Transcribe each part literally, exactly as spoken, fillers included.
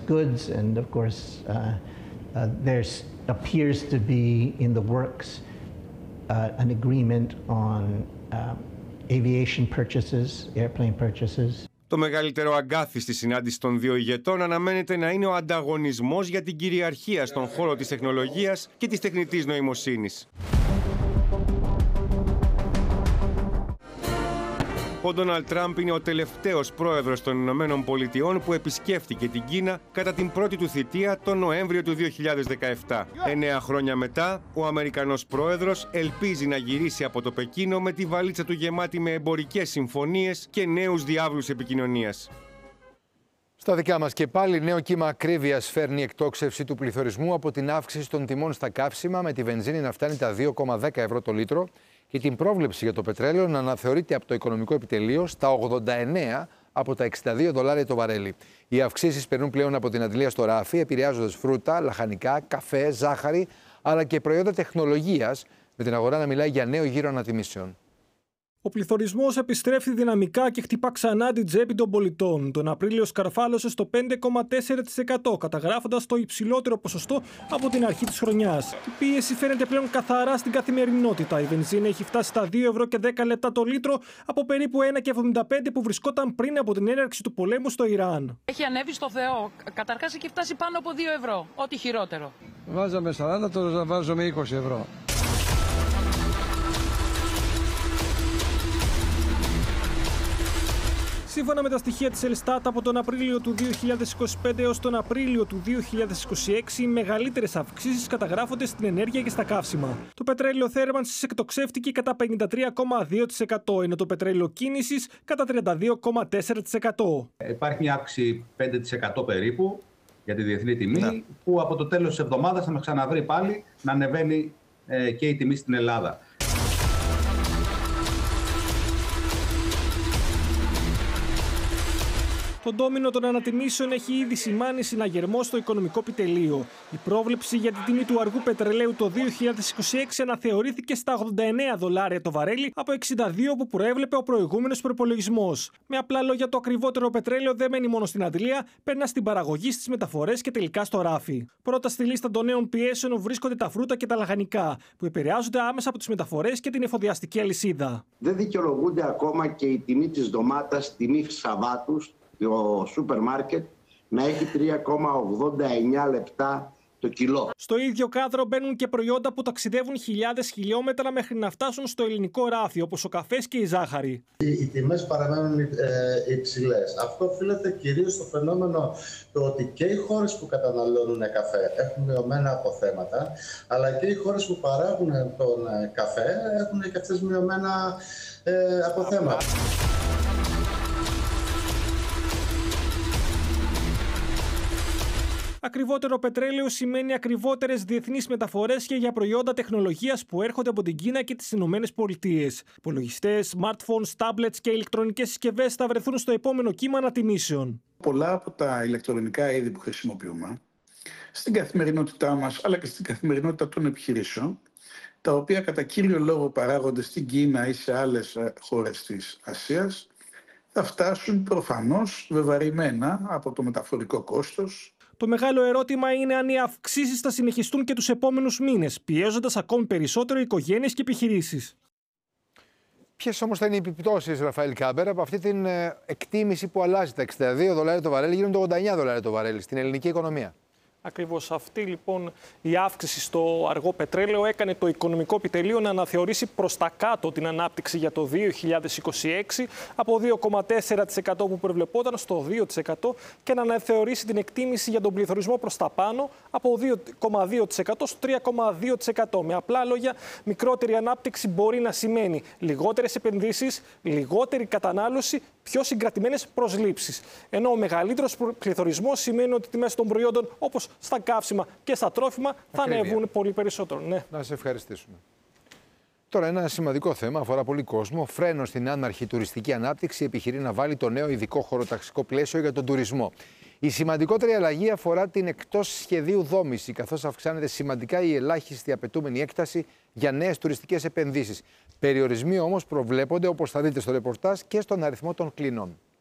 goods, and of course uh, uh, there appears to be in the works uh, an agreement on uh, aviation purchases, airplane purchases. Το μεγαλύτερο αγκάθι στη συνάντηση των δύο ηγετών αναμένεται να είναι ο ανταγωνισμός για την κυριαρχία στον χώρο της τεχνολογίας και της τεχνητής νοημοσύνης. Ο Ντόναλντ Τραμπ είναι ο τελευταίος πρόεδρος των Ηνωμένων Πολιτειών που επισκέφτηκε την Κίνα κατά την πρώτη του θητεία τον Νοέμβριο του δύο χιλιάδες δεκαεπτά. Εννέα χρόνια μετά, ο Αμερικανός πρόεδρος ελπίζει να γυρίσει από το Πεκίνο με τη βαλίτσα του γεμάτη με εμπορικές συμφωνίες και νέους διάβλους επικοινωνίας. Στα δικά μας και πάλι, νέο κύμα ακρίβειας φέρνει η εκτόξευση του πληθωρισμού από την αύξηση των τιμών στα καύσιμα, με τη βενζίνη να φτάνει τα δύο κόμμα δέκα ευρώ το λίτρο και την πρόβλεψη για το πετρέλαιο να αναθεωρείται από το Οικονομικό Επιτελείο στα ογδόντα εννέα από τα εξήντα δύο δολάρια το βαρέλι. Οι αυξήσεις περνούν πλέον από την αντλία στο ράφι, επηρεάζοντας φρούτα, λαχανικά, καφέ, ζάχαρη, αλλά και προϊόντα τεχνολογίας, με την αγορά να μιλάει για νέο γύρο ανατιμήσεων. Ο πληθωρισμός επιστρέφει δυναμικά και χτυπά ξανά την τσέπη των πολιτών. Τον Απρίλιο σκαρφάλωσε στο πέντε κόμμα τέσσερα τοις εκατό, καταγράφοντας το υψηλότερο ποσοστό από την αρχή της χρονιάς. Η πίεση φαίνεται πλέον καθαρά στην καθημερινότητα. Η βενζίνη έχει φτάσει στα δύο ευρώ και δέκα λεπτά το λίτρο από περίπου ένα κόμμα εβδομήντα πέντε που βρισκόταν πριν από την έναρξη του πολέμου στο Ιράν. Έχει ανέβει στο Θεό. Καταρχάς έχει φτάσει πάνω από δύο ευρώ. Ό,τι χειρότερο. Βάζαμε σαράντα, τώρα βάζουμε είκοσι ευρώ. Σύμφωνα με τα στοιχεία της Ελστάτ, από τον Απρίλιο του δύο χιλιάδες είκοσι πέντε έως τον Απρίλιο του δύο χιλιάδες είκοσι έξι, οι μεγαλύτερες αυξήσεις καταγράφονται στην ενέργεια και στα καύσιμα. Το πετρέλαιο θέρμανσης εκτοξεύτηκε κατά πενήντα τρία κόμμα δύο τοις εκατό, ενώ το πετρέλαιο κίνησης κατά τριάντα δύο κόμμα τέσσερα τοις εκατό. Υπάρχει μια αύξηση πέντε τοις εκατό περίπου για τη διεθνή τιμή, ναι, που από το τέλος της εβδομάδας θα μας ξαναβρει πάλι να ανεβαίνει ε, και η τιμή στην Ελλάδα. Το ντόμινο των ανατιμήσεων έχει ήδη σημάνει συναγερμό στο Οικονομικό Επιτελείο. Η πρόβλεψη για την τιμή του αργού πετρελαίου το δύο χιλιάδες είκοσι έξι αναθεωρήθηκε στα ογδόντα εννέα δολάρια το βαρέλι από εξήντα δύο που προέβλεπε ο προηγούμενος προϋπολογισμός. Με απλά λόγια, το ακριβότερο πετρέλαιο δεν μένει μόνο στην αντλία, περνά στην παραγωγή, στις μεταφορές και τελικά στο ράφι. Πρώτα στη λίστα των νέων πιέσεων βρίσκονται τα φρούτα και τα λαχανικά, που επηρεάζονται άμεσα από τις μεταφορές και την εφοδιαστική αλυσίδα. Δεν δικαιολογούνται ακόμα και η τιμή της ντομάτας, τιμή Σαββάτους, το σούπερ μάρκετ, να έχει τρία κόμμα ογδόντα εννέα λεπτά το κιλό. Στο ίδιο κάδρο μπαίνουν και προϊόντα που ταξιδεύουν χιλιάδες χιλιόμετρα μέχρι να φτάσουν στο ελληνικό ράφι, όπως ο καφές και η ζάχαρη. Οι, οι τιμές παραμένουν ε, υψηλές. Αυτό οφείλεται κυρίως στο φαινόμενο το ότι και οι χώρες που καταναλώνουν καφέ έχουν μειωμένα αποθέματα, αλλά και οι χώρες που παράγουν τον καφέ έχουν και αυτές μειωμένα ε, αποθέματα. Ακριβότερο πετρέλαιο σημαίνει ακριβότερες διεθνείς μεταφορές και για προϊόντα τεχνολογίας που έρχονται από την Κίνα και τις Ηνωμένες Πολιτείες. Υπολογιστές, smartphones, tablets και ηλεκτρονικές συσκευές θα βρεθούν στο επόμενο κύμα ανατιμήσεων. Πολλά από τα ηλεκτρονικά είδη που χρησιμοποιούμε στην καθημερινότητά μας, αλλά και στην καθημερινότητα των επιχειρήσεων, τα οποία κατά κύριο λόγο παράγονται στην Κίνα ή σε άλλες χώρες της Ασίας, θα φτάσουν προφανώς βεβαρημένα από το μεταφορικό κόστος. Το μεγάλο ερώτημα είναι αν οι αυξήσεις θα συνεχιστούν και τους επόμενους μήνες, πιέζοντας ακόμη περισσότερο οικογένειες και επιχειρήσεις. Ποιες όμως θα είναι οι επιπτώσεις, Ραφαήλ Κάμπερ, από αυτή την εκτίμηση που αλλάζει τα εξήντα δύο δολάρια το βαρέλι, γίνονται ογδόντα εννέα δολάρια το βαρέλι στην ελληνική οικονομία? Ακριβώς αυτή λοιπόν η αύξηση στο αργό πετρέλαιο έκανε το Οικονομικό Επιτελείο να αναθεωρήσει προς τα κάτω την ανάπτυξη για το δύο χιλιάδες είκοσι έξι από δύο κόμμα τέσσερα τοις εκατό που προβλεπόταν στο δύο τοις εκατό και να αναθεωρήσει την εκτίμηση για τον πληθωρισμό προς τα πάνω από δύο κόμμα δύο τοις εκατό στο τρία κόμμα δύο τοις εκατό. Με απλά λόγια, μικρότερη ανάπτυξη μπορεί να σημαίνει λιγότερες επενδύσεις, λιγότερη κατανάλωση, πιο συγκρατημένες προσλήψεις. Ενώ ο μεγαλύτερος πληθωρισμός σημαίνει ότι οι τιμές των προϊόντων, όπως στα καύσιμα και στα τρόφιμα, θα ανέβουν πολύ περισσότερο. Ναι. Να σε ευχαριστήσουμε. Τώρα, ένα σημαντικό θέμα, αφορά πολύ κόσμο. Φρένο στην άναρχη τουριστική ανάπτυξη επιχειρεί να βάλει το νέο ειδικό χωροταξικό πλαίσιο για τον τουρισμό. Η σημαντικότερη αλλαγή αφορά την εκτός σχεδίου δόμηση, καθώς αυξάνεται σημαντικά η ελάχιστη απαιτούμενη έκταση για νέες τουριστικές επενδύσεις. Περιορισμοί όμως προβλέπονται, όπως θα δείτε στο ρεπορτάζ, και στον αριθμό των κλινών.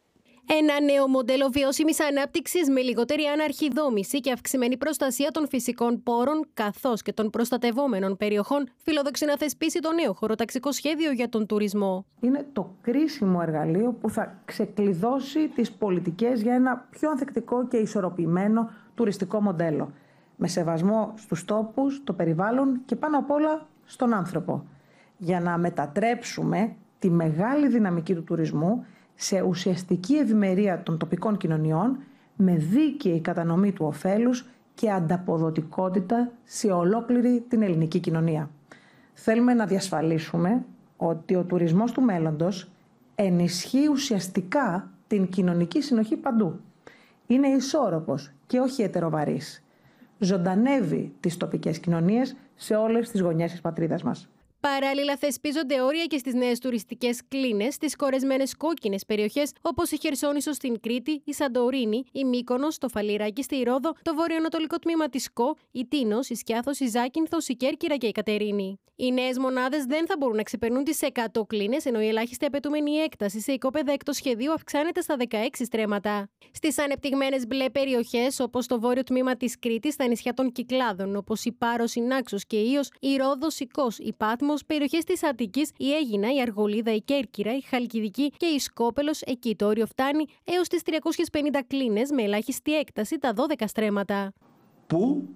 Ένα νέο μοντέλο βιώσιμης ανάπτυξης με λιγότερη άναρχη δόμηση και αυξημένη προστασία των φυσικών πόρων καθώς και των προστατευόμενων περιοχών φιλοδοξεί να θεσπίσει το νέο χωροταξικό σχέδιο για τον τουρισμό. Είναι το κρίσιμο εργαλείο που θα ξεκλειδώσει τις πολιτικές για ένα πιο ανθεκτικό και ισορροπημένο τουριστικό μοντέλο. Με σεβασμό στους τόπους, το περιβάλλον και πάνω απ' όλα στον άνθρωπο. Για να μετατρέψουμε τη μεγάλη δυναμική του τουρισμού σε ουσιαστική ευημερία των τοπικών κοινωνιών με δίκαιη κατανομή του ωφέλους και ανταποδοτικότητα σε ολόκληρη την ελληνική κοινωνία. Θέλουμε να διασφαλίσουμε ότι ο τουρισμός του μέλλοντος ενισχύει ουσιαστικά την κοινωνική συνοχή παντού. Είναι ισόρροπος και όχι ετεροβαρής. Ζωντανεύει τις τοπικές κοινωνίες σε όλες τις γωνιές της πατρίδας μας. Παράλληλα, θεσπίζονται όρια και στις νέες τουριστικές κλίνες, στις κορεσμένες κόκκινες περιοχές όπως η Χερσόνησο στην Κρήτη, η Σαντορίνη, η Μύκονος, το Φαλιράκι στη Ρόδο, το βορειοανατολικό τμήμα της Κο, η Τίνος, η Σκιάθος, η Ζάκυνθος, η Κέρκυρα και η Κατερίνη. Οι νέες μονάδες δεν θα μπορούν να ξεπερνούν τις εκατό κλίνες, ενώ η ελάχιστη απαιτούμενη έκταση σε οικόπεδα εκτός σχεδίου αυξάνεται στα δεκαέξι στρέμματα. Στις ανεπτυγμένες μπλε περιοχές, όπως το βόρειο τμήμα της Κρήτης, τα νησιά των Κυκλάδων, όπως η Πάρος, η Νάξος και η Ίος, η Ρόδος, η Κος, η Πάτμος, περιοχές της Αττικής, η Αίγινα, η Αργολίδα, η Κέρκυρα, η Χαλκιδική και η Σκόπελος, εκεί το όριο φτάνει έως τις τριακόσιες πενήντα κλίνες με ελάχιστη έκταση τα δώδεκα στρέμματα. Πού,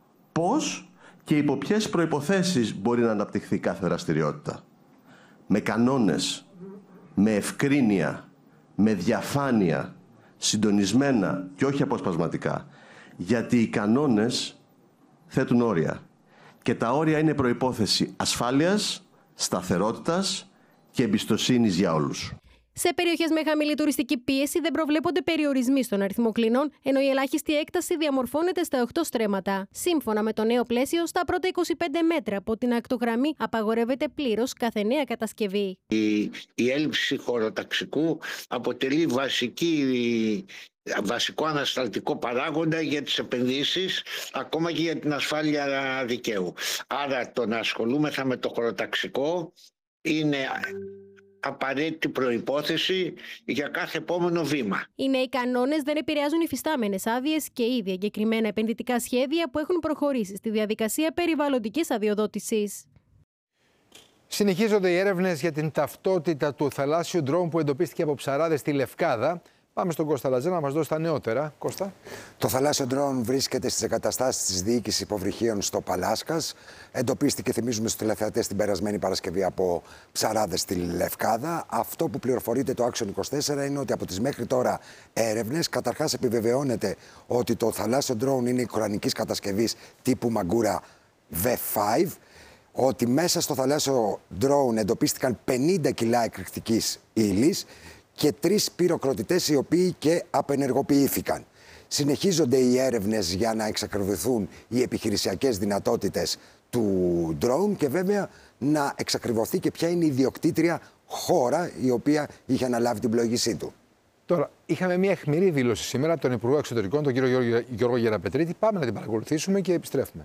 πώς και υπό ποιες προϋποθέσεις μπορεί να αναπτυχθεί κάθε δραστηριότητα. Με κανόνες, με ευκρίνεια, με διαφάνεια, συντονισμένα και όχι αποσπασματικά. Γιατί οι κανόνες θέτουν όρια. Και τα όρια είναι προϋπόθεση ασφάλειας, σταθερότητας και εμπιστοσύνης για όλους. Σε περιοχές με χαμηλή τουριστική πίεση δεν προβλέπονται περιορισμοί στον αριθμό κλινών, ενώ η ελάχιστη έκταση διαμορφώνεται στα οκτώ στρέμματα. Σύμφωνα με το νέο πλαίσιο, στα πρώτα είκοσι πέντε μέτρα από την ακτογραμμή απαγορεύεται πλήρως κάθε νέα κατασκευή. Η, η έλλειψη χωροταξικού αποτελεί βασική βασικό ανασταλτικό παράγοντα για τις επενδύσεις, ακόμα και για την ασφάλεια δικαίου. Άρα το να ασχολούμεθα με το χωροταξικό είναι απαραίτητη προϋπόθεση για κάθε επόμενο βήμα. Οι νέοι κανόνες δεν επηρεάζουν υφιστάμενες άδειες και ήδη εγκεκριμένα επενδυτικά σχέδια που έχουν προχωρήσει στη διαδικασία περιβαλλοντικής αδειοδότησης. Συνεχίζονται οι έρευνες για την ταυτότητα του θαλάσσιου ντρόουν που εντοπίστηκε από ψαράδες στη Λευκάδα. Πάμε στον Κώστα Λατζέ να μας δώσει τα νεότερα. Κώστα. Το θαλάσσιο ντρόουν βρίσκεται στις εγκαταστάσεις της Διοίκησης Υποβρυχίων στο Παλάσκας. Εντοπίστηκε, θυμίζουμε στους τηλεθεατές, την περασμένη Παρασκευή από ψαράδες στη Λευκάδα. Αυτό που πληροφορείται το Action είκοσι τέσσερα είναι ότι από τις μέχρι τώρα έρευνες, καταρχάς επιβεβαιώνεται ότι το θαλάσσιο ντρόουν είναι οικουρανικής κατασκευής τύπου Μαγκούρα βι πέντε. Ότι μέσα στο θαλάσσιο ντρόουν εντοπίστηκαν πενήντα κιλά εκρηκτικής ύλης και τρεις πυροκροτητές οι οποίοι και απενεργοποιήθηκαν. Συνεχίζονται οι έρευνες για να εξακριβωθούν οι επιχειρησιακές δυνατότητες του drone και βέβαια να εξακριβωθεί και ποια είναι η ιδιοκτήτρια χώρα η οποία είχε αναλάβει την πλοήγησή του. Τώρα, είχαμε μια αιχμηρή δήλωση σήμερα από τον Υπουργό Εξωτερικών, τον κύριο Γιώργο Γεραπετρίτη. Πάμε να την παρακολουθήσουμε και επιστρέφουμε.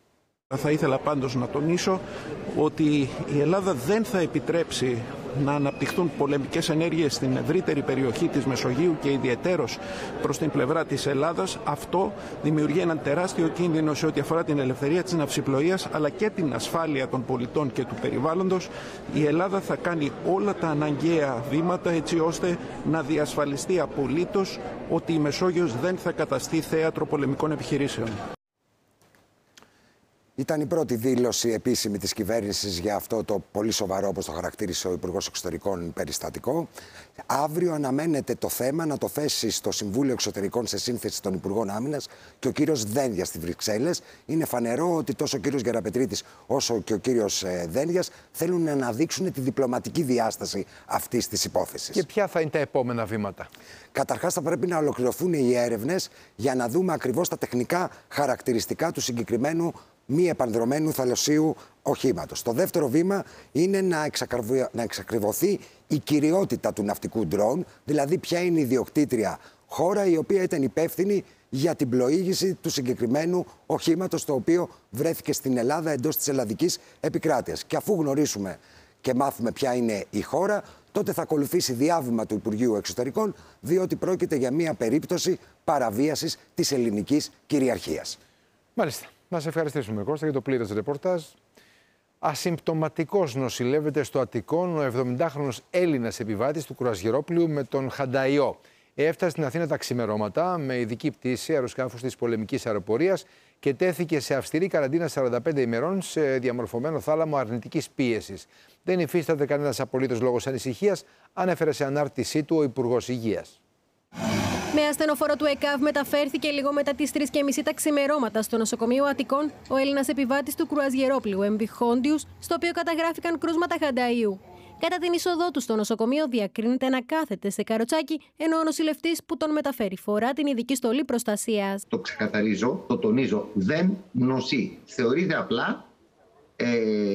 Θα ήθελα πάντως να τονίσω ότι η Ελλάδα δεν θα επιτρέψει να αναπτυχθούν πολεμικές ενέργειες στην ευρύτερη περιοχή της Μεσογείου και ιδιαιτέρως προς την πλευρά της Ελλάδας. Αυτό δημιουργεί έναν τεράστιο κίνδυνο σε ό,τι αφορά την ελευθερία της ναυσιπλοείας αλλά και την ασφάλεια των πολιτών και του περιβάλλοντος. Η Ελλάδα θα κάνει όλα τα αναγκαία βήματα έτσι ώστε να διασφαλιστεί απολύτως ότι η Μεσόγειος δεν θα καταστεί θέατρο πολεμικών επιχειρήσεων. Ήταν η πρώτη δήλωση επίσημη της κυβέρνησης για αυτό το πολύ σοβαρό, όπως το χαρακτήρισε ο Υπουργός Εξωτερικών, περιστατικό. Αύριο αναμένεται το θέμα να το θέσει στο Συμβούλιο Εξωτερικών σε σύνθεση των Υπουργών Άμυνας και ο κύριος Δένδιας στις Βρυξέλλες. Είναι φανερό ότι τόσο ο κύριος Γεραπετρίτης όσο και ο κύριος Δένδιας θέλουν να αναδείξουν τη διπλωματική διάσταση αυτής της υπόθεσης. Και ποια θα είναι τα επόμενα βήματα? Καταρχάς θα πρέπει να ολοκληρωθούν οι έρευνες για να δούμε ακριβώς τα τεχνικά χαρακτηριστικά του συγκεκριμένου μη επανδρωμένου θαλασσίου οχήματος. Το δεύτερο βήμα είναι να, εξακριβω... να εξακριβωθεί η κυριότητα του ναυτικού ντρόουν, δηλαδή ποια είναι η ιδιοκτήτρια χώρα η οποία ήταν υπεύθυνη για την πλοήγηση του συγκεκριμένου οχήματος, το οποίο βρέθηκε στην Ελλάδα εντός της ελλαδικής επικράτειας. Και αφού γνωρίσουμε και μάθουμε ποια είναι η χώρα, τότε θα ακολουθήσει διάβημα του Υπουργείου Εξωτερικών, διότι πρόκειται για μια περίπτωση παραβίασης της ελληνικής κυριαρχίας. Μάλιστα. Να σε ευχαριστήσουμε, Κώστα, για το πλήρες ρεπορτάζ. Ασυμπτωματικός νοσηλεύεται στο Αττικόν ο εβδομηντάχρονος Έλληνας επιβάτης του κρουαζιερόπλοιου με τον Χανταϊό. Έφτασε στην Αθήνα τα ξημερώματα με ειδική πτήση αεροσκάφους της πολεμικής αεροπορίας και τέθηκε σε αυστηρή καραντίνα σαράντα πέντε ημερών σε διαμορφωμένο θάλαμο αρνητικής πίεσης. Δεν υφίσταται κανένας απολύτως λόγος ανησυχίας, ανέφερε σε ανάρτησή του ο Υπουργός Υγείας. Με ασθενοφόρο του ΕΚΑΒ μεταφέρθηκε λίγο μετά τις τρεις και μισή τα ξημερώματα στο νοσοκομείο Αττικών ο Έλληνας επιβάτης του κρουαζιερόπλοιου εμ βι Hondius, στο οποίο καταγράφηκαν κρούσματα Χανταϊού. Κατά την είσοδό του στο νοσοκομείο, διακρίνεται να κάθεται σε καροτσάκι, ενώ ο νοσηλευτής που τον μεταφέρει φορά την ειδική στολή προστασίας. Το ξεκαθαρίζω, το τονίζω, δεν νοσεί. Θεωρείται απλά ε,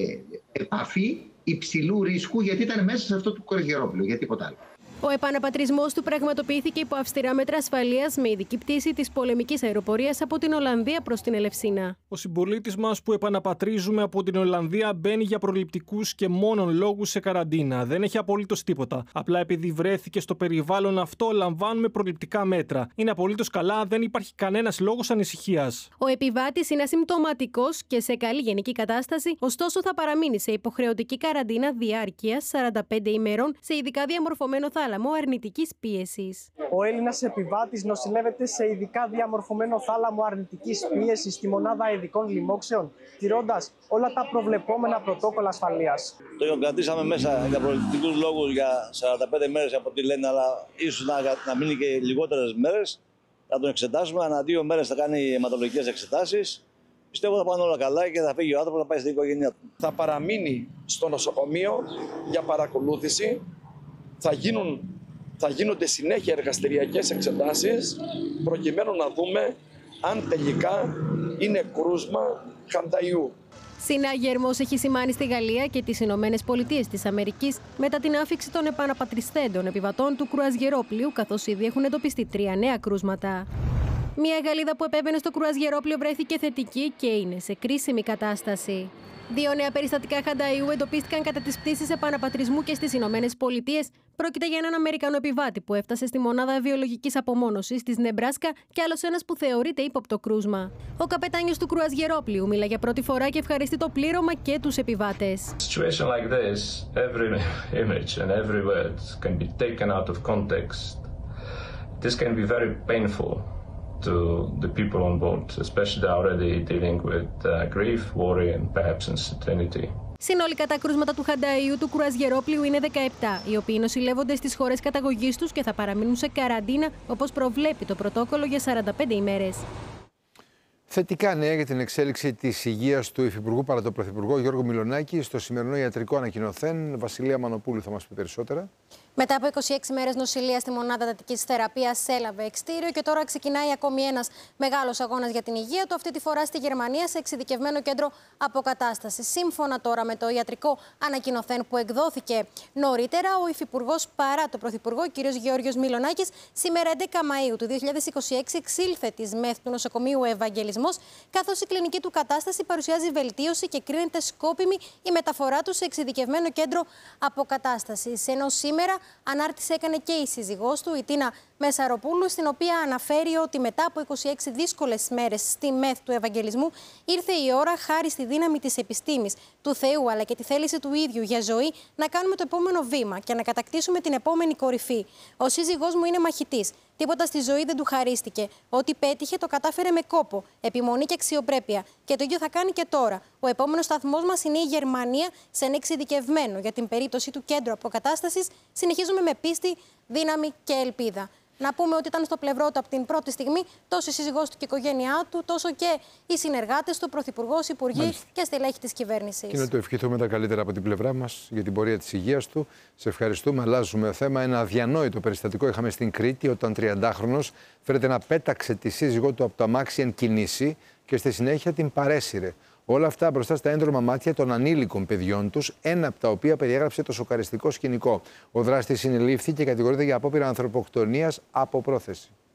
επαφή υψηλού ρίσκου, γιατί ήταν μέσα σε αυτό το κρουαζιερόπλαιο, για τίποτα άλλο. Ο επαναπατρισμός του πραγματοποιήθηκε υπό αυστηρά μέτρα ασφαλείας με ειδική πτήση της πολεμικής αεροπορίας από την Ολλανδία προς την Ελευσίνα. Ο συμπολίτης μας που επαναπατρίζουμε από την Ολλανδία μπαίνει για προληπτικούς και μόνον λόγους σε καραντίνα. Δεν έχει απολύτως τίποτα. Απλά επειδή βρέθηκε στο περιβάλλον αυτό, λαμβάνουμε προληπτικά μέτρα. Είναι απολύτως καλά, δεν υπάρχει κανένας λόγος ανησυχίας. Ο επιβάτης είναι ασυμπτωματικός και σε καλή γενική κατάσταση, ωστόσο θα παραμείνει σε υποχρεωτική καραντίνα διάρκειας σαράντα πέντε ημερών σε ειδικά διαμορφωμένο θάλαμο αρνητικής πίεσης. Ο Έλληνας επιβάτης νοσηλεύεται σε ειδικά διαμορφωμένο θάλαμο αρνητικής πίεσης στη μονάδα ειδικών λοιμόξεων, τηρώντας όλα τα προβλεπόμενα πρωτόκολλα ασφαλείας. Το κρατήσαμε μέσα για προληπτικούς λόγους για σαράντα πέντε μέρες από ό,τι λένε, αλλά ίσως να, να μείνει και λιγότερες μέρες. Θα τον εξετάσουμε. Ανά δύο μέρες θα κάνει αιματολογικές εξετάσεις. Πιστεύω θα πάνε όλα καλά και θα φύγει ο άνθρωπος να πάει στην οικογένειά του. Θα παραμείνει στο νοσοκομείο για παρακολούθηση. Θα, γίνουν, θα γίνονται συνέχεια εργαστηριακές εξετάσεις προκειμένου να δούμε αν τελικά είναι κρούσμα Χανταϊού. Συναγερμός έχει σημάνει στη Γαλλία και τις Ηνωμένες Πολιτείες της Αμερικής μετά την άφιξη των επαναπατριστέντων επιβατών του κρουαζιερόπλοιου, καθώς ήδη έχουν εντοπιστεί τρία νέα κρούσματα. Μια Γαλλίδα που επέβαινε στο κρουαζιερόπλοιο βρέθηκε θετική και είναι σε κρίσιμη κατάσταση. Δύο νέα περιστατικά Χανταϊού εντοπίστηκαν κατά τις πτήσεις επαναπατρισμού και στις Ηνωμένες Πολιτείες. Πρόκειται για έναν Αμερικανό επιβάτη που έφτασε στη μονάδα βιολογικής απομόνωσης της Νεμπράσκα και άλλος ένας που θεωρείται ύποπτο κρούσμα. Ο καπετάνιος του κρουαζιερόπλοιου μίλα για πρώτη φορά και ευχαριστεί το πλήρωμα και τους επιβάτες. Situation like this, every image and every word can be taken out of context. This can be very painful to the people on board, especially they're already dealing with uh, grief, worry and perhaps uncertainty. Συνολικά τα κρούσματα του Χανταϊού του κρουαζιερόπλοιου είναι δεκαεπτά, οι οποίοι νοσηλεύονται στις χώρες καταγωγής τους και θα παραμείνουν σε καραντίνα, όπως προβλέπει το πρωτόκολλο, για σαράντα πέντε ημέρες. Θετικά νέα για την εξέλιξη της υγείας του Υφυπουργού παρά τον Πρωθυπουργό Γιώργο Μιλονάκη στο σημερινό ιατρικό ανακοινωθέν. Βασιλεία Μανοπούλου θα μας πει περισσότερα. Μετά από είκοσι έξι μέρες νοσηλεία στη μονάδα εντατικής θεραπείας, έλαβε εξτήριο και τώρα ξεκινάει ακόμη ένας μεγάλος αγώνας για την υγεία του, αυτή τη φορά στη Γερμανία, σε εξειδικευμένο κέντρο αποκατάστασης. Σύμφωνα τώρα με το ιατρικό ανακοινωθέν που εκδόθηκε νωρίτερα, ο Υφυπουργός παρά τον Πρωθυπουργό, κ. Γεώργιος Μιλονάκης, σήμερα έντεκα Μαΐου του δύο χιλιάδες είκοσι έξι εξήλθε της ΜΕΘ του νοσοκομείου Ευαγγελισμός, καθώς η κλινική του κατάσταση παρουσιάζει βελτίωση και κρίνεται σκόπιμη η μεταφορά του σε εξειδικευμένο κέντρο αποκατάστασης. Ενώ σήμερα ανάρτηση έκανε και η σύζυγός του, η Τίνα Μεσαροπούλου, στην οποία αναφέρει ότι μετά από είκοσι έξι δύσκολες μέρες στη ΜΕΘ του Ευαγγελισμού, ήρθε η ώρα, χάρη στη δύναμη της επιστήμης, του Θεού αλλά και τη θέληση του ίδιου για ζωή, να κάνουμε το επόμενο βήμα και να κατακτήσουμε την επόμενη κορυφή. Ο σύζυγός μου είναι μαχητής. Τίποτα στη ζωή δεν του χαρίστηκε. Ό,τι πέτυχε το κατάφερε με κόπο, επιμονή και αξιοπρέπεια. Και το ίδιο θα κάνει και τώρα. Ο επόμενος σταθμός μας είναι η Γερμανία, σε ένα εξειδικευμένο για την περίπτωση του κέντρο αποκατάστασης. Συνεχίζουμε με πίστη, δύναμη και ελπίδα. Να πούμε ότι ήταν στο πλευρό του από την πρώτη στιγμή τόσο η σύζυγός του και η οικογένειά του, τόσο και οι συνεργάτες του, πρωθυπουργός, υπουργοί Μάλιστα. και στελέχη της κυβέρνησης. Και να το ευχηθούμε τα καλύτερα από την πλευρά μας για την πορεία της υγείας του. Σε ευχαριστούμε. Αλλάζουμε θέμα. Ένα αδιανόητο περιστατικό είχαμε στην Κρήτη, όταν τριαντάχρονος φέρεται να πέταξε τη σύζυγό του από το αμάξι εν κινήσει και στη συνέχεια την παρέσυρε. Όλα αυτά μπροστά στα έντρομα μάτια των ανήλικων παιδιών τους, ένα από τα οποία περιέγραψε το σοκαριστικό σκηνικό. Ο δράστης συνελήφθη και κατηγορείται για απόπειρα ανθρωποκτονίας από πρόθεση.